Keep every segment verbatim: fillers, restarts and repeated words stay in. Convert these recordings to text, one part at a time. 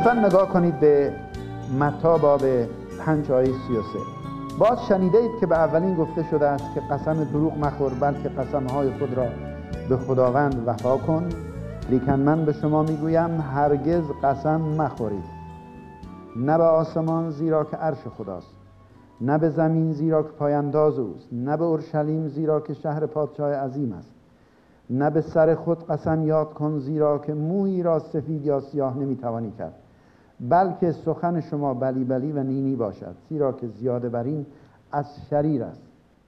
لطفاً نگاه کنید به متی باب پنج آیه سی و سه. باز شنیده اید که به اولین گفته شده است که قسم دروغ مخور، بلکه قسمهای خود را به خداوند وفا کن. لیکن من به شما میگویم هرگز قسم مخورید، نه به آسمان زیرا که عرش خداست، نه به زمین زیرا که پاینداز اوست، نه به اورشلیم زیرا که شهر پادشاه عظیم است، نه به سر خود قسم یاد کن زیرا که مویی را سفید یا سیاه نمیتوانی کرد، بلکه سخن شما بلی بلی و نینی باشد، زیرا که زیاده بر این از شریر است.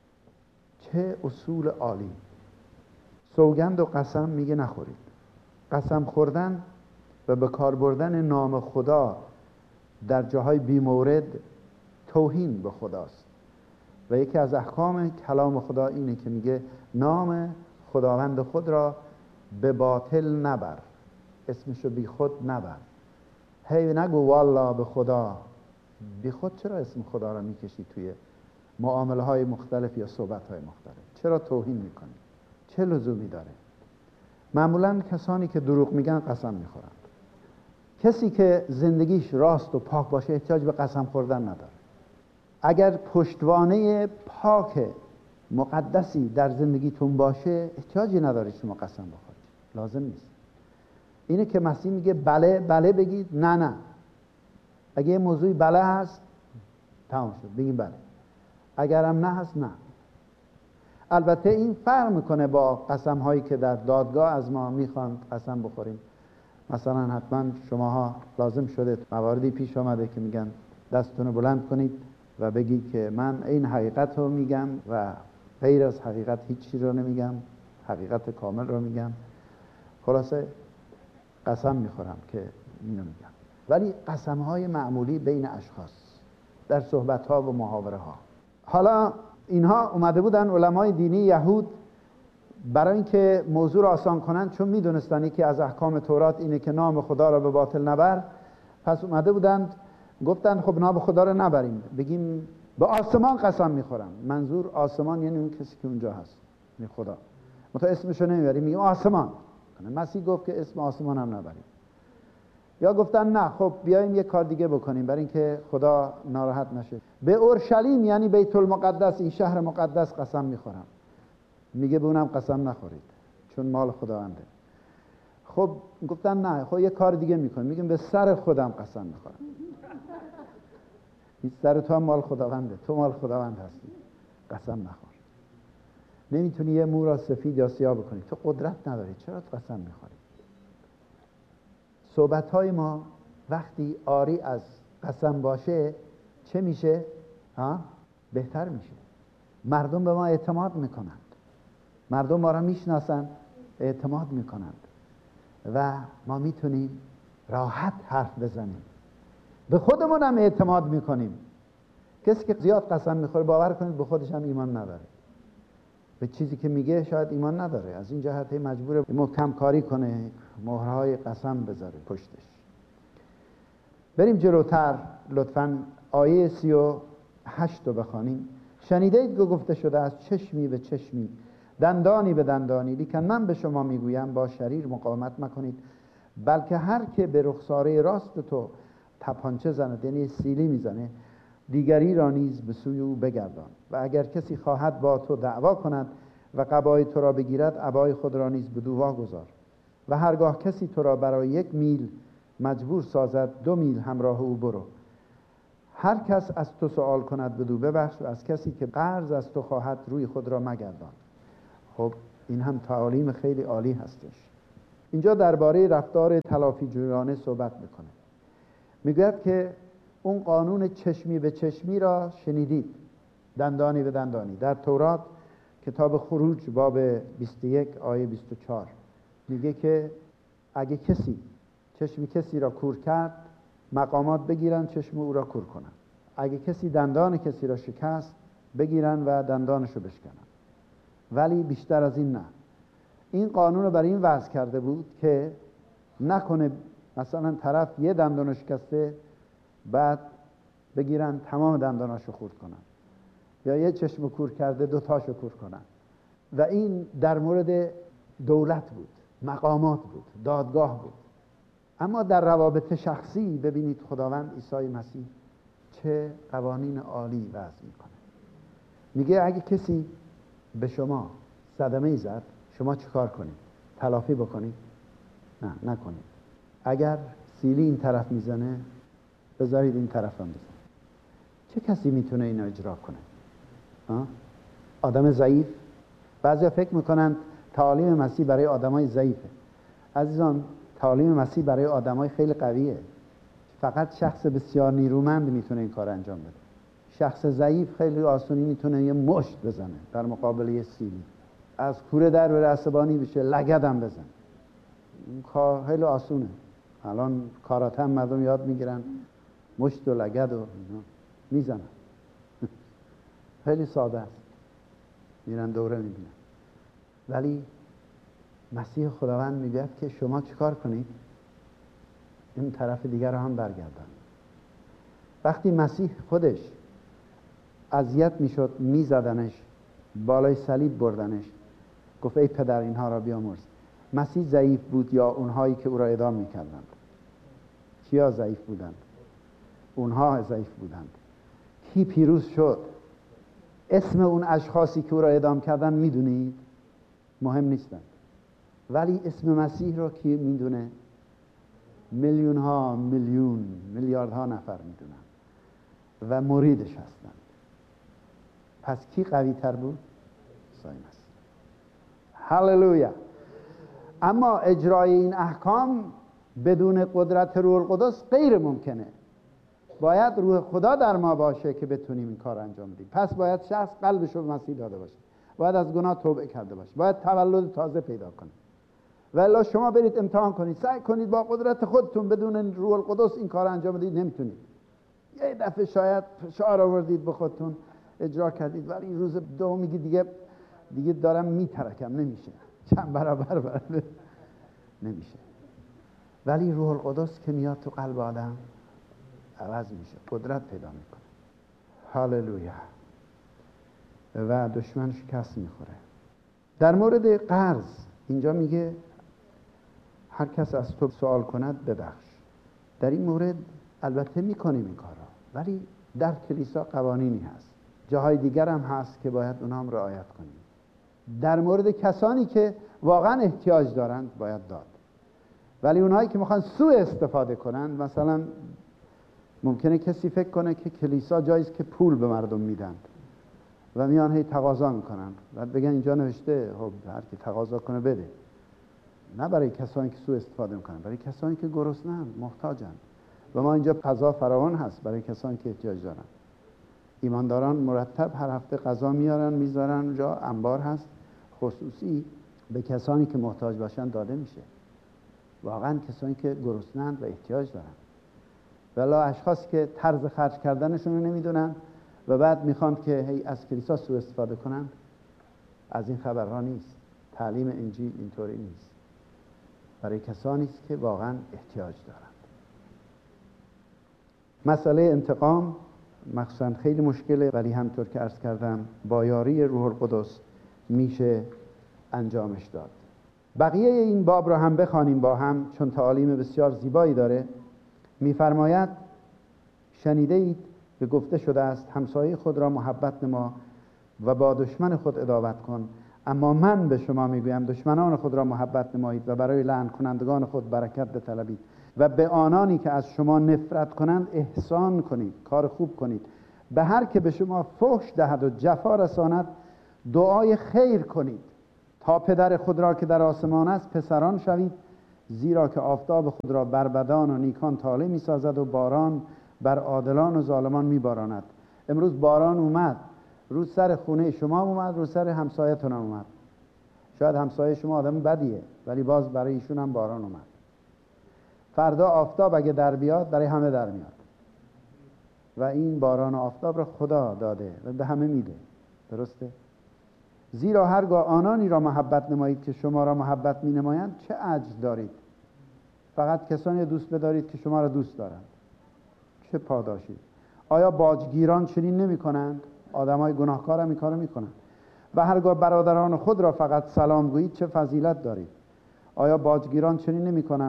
چه اصول عالی! سوگند و قسم میگه نخورید. قسم خوردن و به کار بردن نام خدا در جاهای بی‌مورد توهین به خداست و یکی از احکام کلام خدا اینه که میگه نام خداوند خود را به باطل نبر، اسمشو بی خود نبر. هی نگو والله به خدا. بی خود چرا اسم خدا را میکشی توی معامله های مختلف یا صحبت های مختلف؟ چرا توهین میکنی؟ چه لزومی داره؟ معمولا کسانی که دروغ میگن قسم میخورن. کسی که زندگیش راست و پاک باشه احتیاج به قسم خوردن نداره. اگر پشتوانه پاک مقدسی در زندگیتون باشه احتیاجی نداره شما قسم بخورید، لازم نیست. اینه که مسیح میگه بله بله بگید، نه نه. اگه یه موضوعی بله هست تمام شد، بگیم بله. اگرم نه هست نه. البته این فرق میکنه با قسم هایی که در دادگاه از ما میخوان قسم بخوریم. مثلا حتما شماها لازم شده مواردی پیش آمده که میگن دستتون رو بلند کنید و بگید که من این حقیقت رو میگم و غیر از حقیقت هیچی رو نمیگم، حقیقت کامل رو میگم. خلاصه قسم میخورم که اینو میگم. ولی قسم های معمولی بین اشخاص در صحبت ها و محاوره ها. حالا اینها اومده بودن علمای دینی یهود برای اینکه موضوع را آسان کنن، چون میدونستن که از احکام تورات اینه که نام خدا را به باطل نبر، پس اومده بودن گفتن خب نام خدا را نبریم، بگیم به آسمان قسم میخورم. منظور آسمان یعنی اون کسی که اونجا هست، یعنی خدا. متو اسمشو نمیبریم، میگیم آسمان. مسیح گفت که اسم آسمان هم نبریم. یا گفتن نه خب بیایم یک کار دیگه بکنیم برای اینکه خدا ناراحت نشه، به اورشلیم یعنی بیت المقدس، این شهر مقدس قسم میخورم. میگه به اونم قسم نخورید چون مال خداونده. خب گفتن نه خب یک کار دیگه میکنیم، میگیم به سر خودم قسم میخورم. این سر تو هم مال خداونده، تو مال خداوند هستی، قسم نخور. نمیتونی یه مو را سفید یا سیاه بکنی، تو قدرت نداری، چرا تو قسم میخوری؟ صحبت‌های ما وقتی آری از قسم باشه چه میشه؟ ها؟ بهتر میشه. مردم به ما اعتماد میکنند، مردم ما را میشناسند، اعتماد میکنند و ما میتونیم راحت حرف بزنیم. به خودمون هم اعتماد میکنیم. کسی که زیاد قسم میخوره باور کنید به خودش هم ایمان نداره، به چیزی که میگه شاید ایمان نداره. از این جهت مجبوره محکم کاری کنه، مهرهای قسم بذاره پشتش. بریم جلوتر لطفاً آیه سی و هشت رو بخوانیم. شنیده اید که گفته شده از چشمی به چشمی، دندانی به دندانی، لیکن من به شما میگویم با شریر مقاومت مکنید، بلکه هر که به رخساره راست تو تپانچه زند، یعنی سیلی میزنه، دیگری را نیز به سوی او بگردان. و اگر کسی خواهد با تو دعوا کند و قبای تو را بگیرد، عبای خود را نیز بدو واگذار. و هرگاه کسی تو را برای یک میل مجبور سازد، دو میل همراه او برو. هر کس از تو سوال کند بدو ببخش، و از کسی که قرض از تو خواهد روی خود را مگردان. خب این هم تعالیم خیلی عالی هستش. اینجا درباره رفتار تلافی جویانه صحبت میکنه. میگوید که اون قانون چشمی به چشمی را شنیدید، دندانی به دندانی. در تورات کتاب خروج باب بیست و یک آیه بیست و چهار میگه که اگه کسی چشم کسی را کور کرد، مقامات بگیرن چشم او را کور کنن. اگه کسی دندان کسی را شکست، بگیرن و دندانشو بشکنن. ولی بیشتر از این نه. این قانون رو برای این وضع کرده بود که نکنه مثلا طرف یه دندانش شکسته بعد بگیرن تمام دنداناشو خورد کنن، یا یه چشم کور کرده دو تاشو کور کنن. و این در مورد دولت بود، مقامات بود، دادگاه بود. اما در روابط شخصی ببینید خداوند عیسی مسیح چه قوانین عالی وضع میکنه. میگه اگه کسی به شما صدمه ای زد، شما چیکار کنید؟ تلافی بکنید؟ نه، نکنید. اگر سیلی این طرف میزنه، بذارید این طرف هم بزنه. چه کسی میتونه اینو اجرا کنه؟ آه؟ آدم ضعیف؟ بعضیا فکر میکنن تعالیم مسیح برای آدمای ضعیفه. عزیزان، تعالیم مسیح برای آدمای خیلی قویه. فقط شخص بسیار نیرومند میتونه این کار انجام بده. شخص ضعیف خیلی آسونی میتونه یه مشت بزنه در مقابل یه سیلی، از کوره در بره عصبانی بشه، لگدم بزنه. این کار خیلی آسونه. الان کاراته هم مردم یاد میگیرن مشت و لگد و میزنن. خیلی ساده است، میرن دوره میبینن. ولی مسیح خداوند میگه که شما چیکار کنید؟ این طرف دیگر رو هم برگردن. وقتی مسیح خودش اذیت میشد، میزدنش، بالای صلیب بردنش، گفت ای پدر اینها را بیامرز. مسیح ضعیف بود یا اونهایی که او را اعدام میکردند؟ کیا ضعیف بودند؟ اونها ضعیف بودند. کی پیروز شد؟ اسم اون اشخاصی که او را اعدام کردن میدونید؟ مهم نیستند. ولی اسم مسیح رو کی میدونه؟ میلیون ها میلیون میلیاردها نفر میدونن و مریدش هستند. پس کی قوی تر بود؟ عیسی مسیح. هللویا. اما اجرای این احکام بدون قدرت روح القدس غیر ممکنه. باید روح خدا در ما باشه که بتونیم این کار انجام بدیم. پس باید شخص قلبش رو به مسیح داده باشه، باید از گناه توبه کرده باشه، باید تولد تازه پیدا کنه. ولی شما برید امتحان کنید، سعی کنید با قدرت خودتون بدون روح القدس این کار انجام بدید، نمیتونید. یه دفعه شاید فشار آوردید به خودتون، اجرا کردید، ولی این روز دوم میگی دیگه دیگه دارم میترکم، نمیشه. چند برابر برده نمیشه. ولی روح القدس که میاد تو قلب آدم عوض میشه، قدرت پیدا میکنه. هاللویا. و دشمن شکست میخوره. در مورد قرض اینجا میگه هر کس از تو سوال کند ببخش. در این مورد البته میکنیم این کارا، ولی در کلیسا قوانینی هست، جاهای دیگر هم هست که باید اونها هم رعایت کنیم. در مورد کسانی که واقعا احتیاج دارند باید داد، ولی اونهایی که میخوان سوء استفاده کنند، مثلا ممکنه کسی فکر کنه که کلیسا جایی است که پول به مردم میدن و میان هی تقاضا میکنن، بعد بگن اینجا نوشته خب هر کی تقاضا کنه بده. نه برای کسانی که سوء استفاده میکنن، برای کسانی که گرسنه‌اند، محتاجند. و ما اینجا غذا فراوان هست برای کسانی که احتیاج دارن. ایمانداران مرتب هر هفته غذا میارن میذارن اونجا، انبار هست خصوصی به کسانی که محتاج باشن داده میشه. واقعا کسانی که گرسنه‌اند و احتیاج دارن. ولی اشخاصی که طرز خرج کردنشون رو نمیدونن و بعد میخوان که هی از کلیسا سوء استفاده کنن، از این خبرها نیست. تعلیم انجیل اینطوری نیست. برای کسانی است که واقعا احتیاج دارند. مسئله انتقام مخصوصا خیلی مشکله، ولی همطور که عرض کردم با یاری روح القدس میشه انجامش داد. بقیه این باب رو هم بخوانیم با هم، چون تعالیم بسیار زیبایی داره. میفرماید شنیده اید که گفته شده است همسایه خود را محبت نما و با دشمن خود عداوت کن. اما من به شما میگویم دشمنان خود را محبت نمایید و برای لعن کنندگان خود برکت بطلبید و به آنانی که از شما نفرت کنند احسان کنید، کار خوب کنید. به هر که به شما فحش دهد و جفا رساند دعای خیر کنید، تا پدر خود را که در آسمان است پسران شوید. زیرا که آفتاب خود را بر بدان و نیکان طالع می سازد و باران بر عادلان و ظالمان می باراند. امروز باران اومد، رو سر خونه شما اومد، رو سر همسایتون اومد. شاید همسایه شما آدم بدیه، ولی باز برای ایشون هم باران اومد. فردا آفتاب اگه در بیاد برای همه در میاد و این باران و آفتاب را خدا داده و به همه میده. درسته؟ زیرا هرگاه آنانی را محبت نمایید که شما را محبت می نمایند چه اجر دارید؟ فقط کسانی دوست بدارید که شما را دوست دارند. چه پاداشی؟ آیا باجگیران چنین نمی کنند؟ آدم های گناهکار هم این کارو می کنند. و هرگاه برادران خود را فقط سلام گویید چه فضیلت دارید؟ آیا باجگیران چنین نمی کنند؟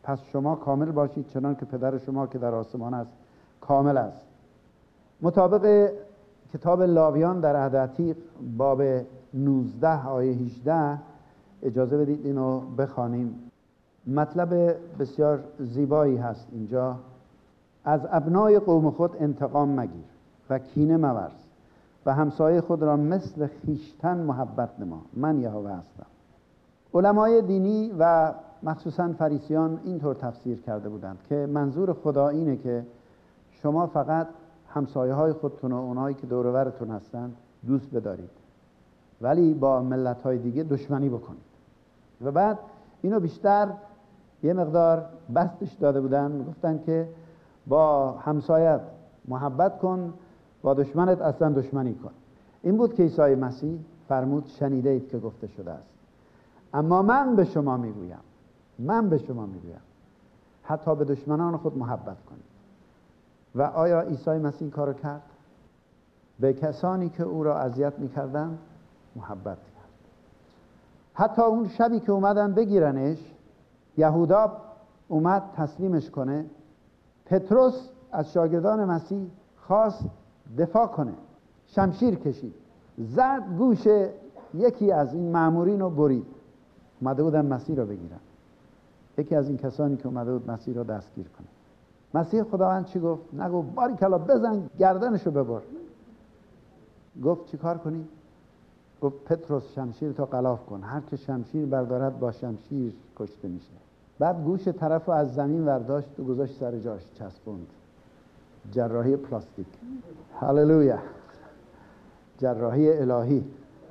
پس شما کامل باشید چنان که پدر شما که در آسمان است کامل است. مطابق کتاب لاویان در عهد عتیق باب نوزده آیه هجده، اجازه بدید اینو بخوانیم. مطلب بسیار زیبایی هست اینجا. از ابنای قوم خود انتقام مگیر و کینه مورز و همسایه خود را مثل خویشتن محبت نما، من یهوه هستم. علمای دینی و مخصوصا فریسیان اینطور تفسیر کرده بودند که منظور خدا اینه که شما فقط همسایه های خودتون و اونایی که دور و برتون هستند دوست بدارید، ولی با ملت های دیگه دشمنی بکنید. و بعد اینو بیشتر یه مقدار بستش داده بودن، گفتن که با همسایت محبت کن، با دشمنت اصلا دشمنی کن. این بود که عیسی مسیح فرمود شنیده اید که گفته شده است، اما من به شما میگویم، من به شما میگویم حتی به دشمنان خود محبت کنید. و آیا عیسی مسیح این کارو کرد؟ به کسانی که او را اذیت میکردن محبت کرد. حتی اون شبی که اومدن بگیرنش، یهودا اومد تسلیمش کنه، پتروس از شاگردان مسیح خواست دفاع کنه، شمشیر کشید، زد گوش یکی از این مامورین رو برید. اومده بودن مسیح رو بگیرن، یکی از این کسانی که اومده بود مسیح رو دستگیر کنه. مسیح خداوند چی گفت؟ نگفت باریکلا بزن گردنشو ببر. گفت چی کار کنی؟ گفت پتروس شمشیر تو غلاف کن، هر که شمشیر بردارد با شمشیر کشته میشه. بعد گوش طرف رو از زمین برداشت و گذاشت سر جاش، چسبوند. جراحی پلاستیک. هللویا، جراحی الهی.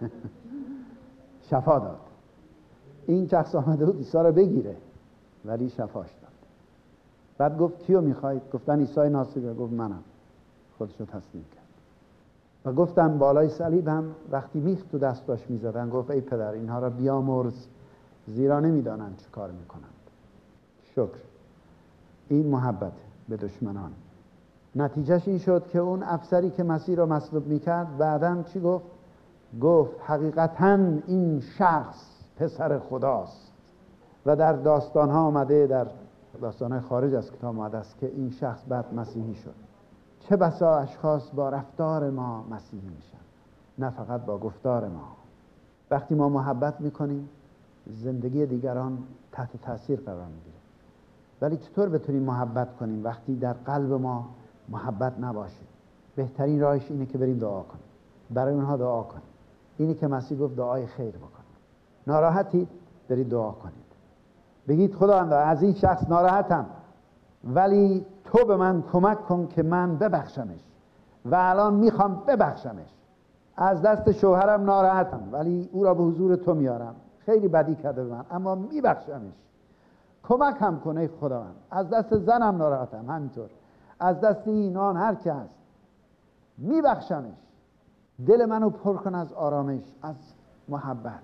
شفا داد. این شخص آمده بود عیسی رو بگیره ولی شفاش داد. بعد گفت کیو میخواید؟ گفتن عیسی ناصری. گفت منم. خودشو تسلیم کرد. و گفتن بالای صلیب هم وقتی میخ تو دستاش میزدن گفت ای پدر اینها را بیامرز، زیرا نمیدانند چه کار میکنند. شکر. این محبت به دشمنان. نتیجهش این شد که اون افسری که مسیح را مصلوب میکرد بعداً چی گفت؟ گفت حقیقتاً این شخص پسر خداست. و در داستان ها آمده، در داستان های خارج از کتاب مقدس، که این شخص بعد مسیحی شد. چه بسا اشخاص با رفتار ما مسیحی میشن، نه فقط با گفتار ما. وقتی ما محبت میکنیم زندگی دیگران تحت تاثیر قرار میگیره. ولی چطور بتونیم محبت کنیم وقتی در قلب ما محبت نباشه؟ بهترین راهش اینه که بریم دعا کنیم، برای اونها دعا کنیم. اینی که مسیح گفت دعای خیر بکنید. ناراحتید برید دعا کنید، بگید خداوندا از این شخص ناراحتم ولی تو به من کمک کن که من ببخشمش و الان میخوام ببخشمش. از دست شوهرم ناراحتم ولی او را به حضور تو میارم، خیلی بدی کرده به من اما میبخشمش، کمک هم کنه خداوند. از دست زنم ناراحتم، همینطور از دست اینان هر که هست میبخشمش. دل منو پر کن از آرامش، از محبت.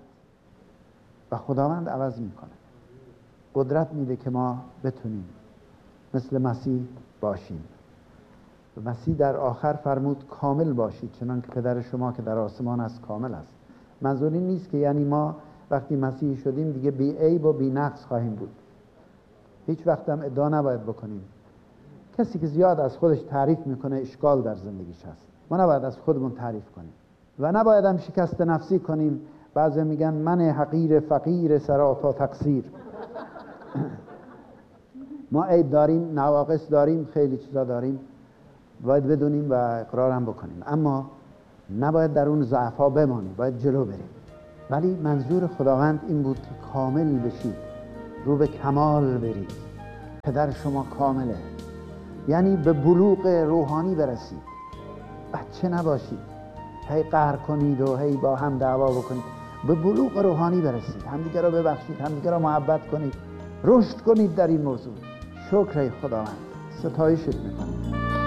و خداوند عوض میکنه، قدرت میده که ما بتونیم مثل مسیح باشیم. و مسیح در آخر فرمود کامل باشید چنان که پدر شما که در آسمان است کامل است. منظور این نیست که یعنی ما وقتی مسیحی شدیم دیگه بی عیب و بی نقص خواهیم بود. هیچ وقت هم ادعا نباید بکنیم. کسی که زیاد از خودش تعریف میکنه اشکال در زندگیش هست. ما نباید از خودمون تعریف کنیم و نباید هم شکست نفسی کنیم. بعضی میگن من حقیر فقیر سراپا تقصیر. ما عیب داریم، نواقص داریم، خیلی چیزا داریم، باید بدونیم و اقرار هم بکنیم، اما نباید در اون ضعف‌ها بمانیم، باید جلو بریم. ولی منظور خداوند این بود که کامل بشید، رو به کمال برید. پدر شما کامله، یعنی به بلوغ روحانی برسید. بچه نباشید هی قهر کنید و هی با هم دعوا بکنید. به بلوغ روحانی برسید، همدیگه را ببخشید، همدیگه را محبت کنید، رشد کنید در این موضوع. شکر خداوند، ستایشت میکنیم.